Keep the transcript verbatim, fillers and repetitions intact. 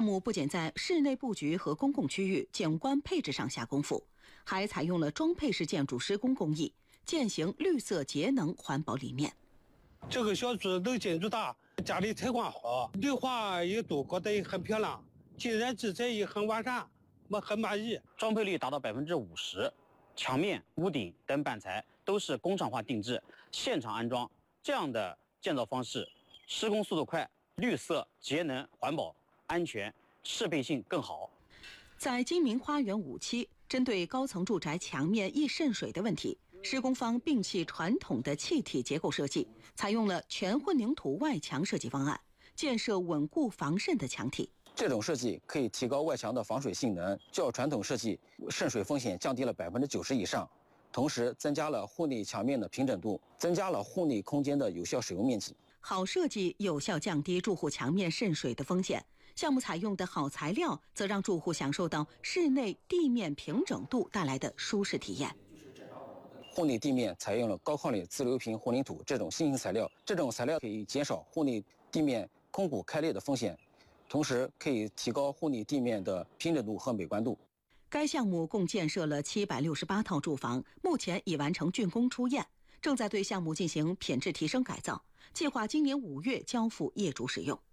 目不仅在室内布局和公共区域景观配置上下功夫，还采用了装配式建筑施工工艺，践行绿色节能环保理念。 这个小区楼建筑大，家里采光好，绿化也多，搞得也很漂亮，竟然制裁也很完善，我很满意。 装配率达到百分之五十，墙面、屋顶等板材都是工厂化定制，现场安装。这样的建造方式，施工速度快，绿色、节能、环保、安全，适配性更好。 在金明花园五期，针对高层住宅墙面易渗水的问题，施工方摒弃传统的气体结构设计，采用了全混凝土外墙设计方案，建设稳固防渗的墙体。 这种设计可以提高外墙的防水性能，较传统设计渗水风险降低了百分之九十以上，同时增加了户内墙面的平整度，增加了户内空间的有效使用面积。 好设计有效降低住户墙面渗水的风险，项目采用的好材料则让住户享受到室内地面平整度带来的舒适体验。 户内地面采用了高抗力自流平混凝土这种新型材料，这种材料可以减少户内地面空鼓开裂的风险，同时可以提高户内地面的平整度和美观度。 该项目共建设了七百六十八套住房，目前已完成竣工出验，正在对项目进行品质提升改造，计划今年五月交付业主使用。